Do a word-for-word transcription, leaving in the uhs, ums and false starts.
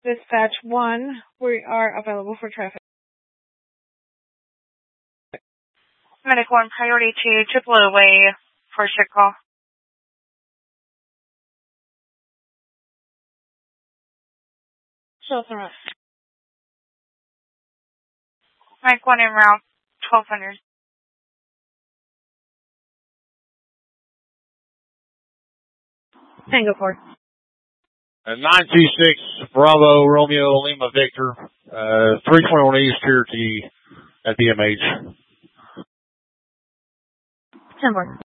Dispatch one, we are available for traffic. Medic one, priority two, Tupelo Way, for ship call. Shelton Rock. Medic one en route, twelve hundred. Tango four. Uh, nine two six, Bravo, Romeo, Lima, Victor, uh, three twenty-one East Cherokee at the M H. ten four.